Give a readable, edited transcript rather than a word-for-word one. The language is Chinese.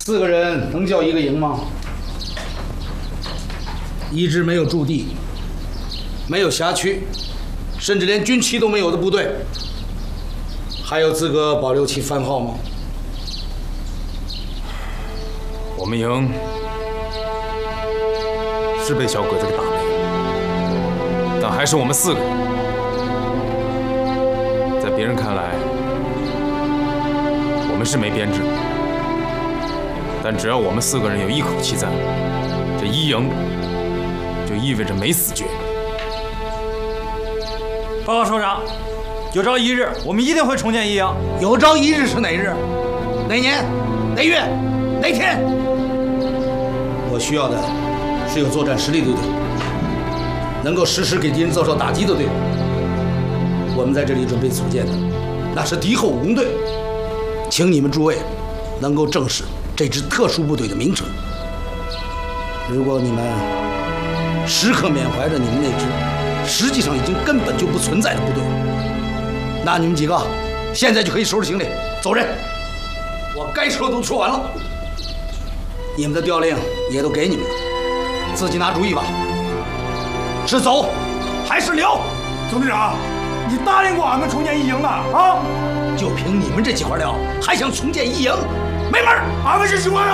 4个人能叫一个营吗？一支没有驻地、没有辖区，甚至连军旗都没有的部队，还有资格保留其番号吗？ 我们营是被小鬼子给打没，但还是我们4个人。在别人看来，我们是没编制，但只要我们4个人有一口气在，这一营就意味着没死绝。 报告首长，有朝一日我们一定会重建一营。 有朝一日是哪日？哪年？哪月？哪天？我需要的是有作战实力的队伍，能够实时给敌人遭受打击的队伍。我们在这里准备组建的，那是敌后武工队，请你们诸位能够正视这支特殊部队的名称。如果你们时刻缅怀着你们那支实际上已经根本就不存在的部队，那你们几个现在就可以收拾行李走人。我该说的都说完了，你们的调令也都给你们了，自己拿主意吧，是走还是留？ 总队长，你答应过俺们重建一营的啊？ 就凭你们这几块料，还想重建一营，没门儿！ 俺们是什么？